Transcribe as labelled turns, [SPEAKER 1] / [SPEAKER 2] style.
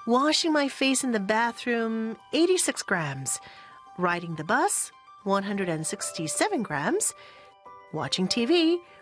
[SPEAKER 1] Washing my face in the bathroom, 86 grams. Riding the bus, 167 grams. Watching TV,